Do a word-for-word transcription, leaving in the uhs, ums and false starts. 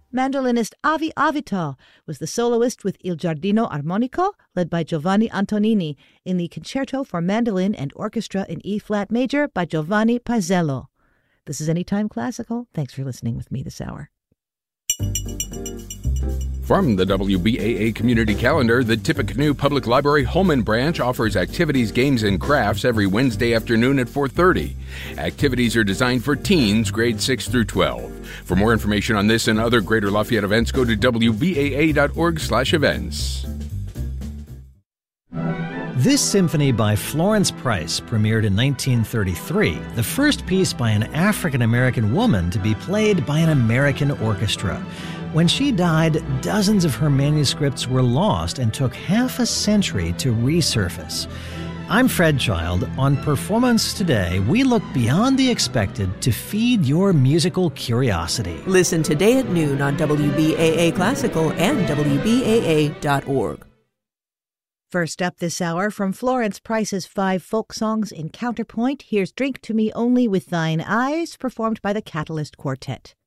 Mandolinist Avi Avital was the soloist with Il Giardino Armonico, led by Giovanni Antonini, in the Concerto for Mandolin and Orchestra in E-flat major by Giovanni Paisiello. This is Anytime Classical. Thanks for listening with me this hour. From the W B A A Community Calendar, the Tippecanoe Public Library Holman Branch offers activities, games, and crafts every Wednesday afternoon at four thirty. Activities are designed for teens, grades six through twelve. For more information on this and other Greater Lafayette events, go to w b a a dot org slash events. This symphony by Florence Price premiered in nineteen thirty-three, the first piece by an African-American woman to be played by an American orchestra. When she died, dozens of her manuscripts were lost and took half a century to resurface. I'm Fred Child. On Performance Today, we look beyond the expected to feed your musical curiosity. Listen today at noon on W B A A Classical and w b a a dot org. First up this hour, from Florence Price's five folk songs in Counterpoint, here's Drink to Me Only with Thine Eyes, performed by the Catalyst Quartet.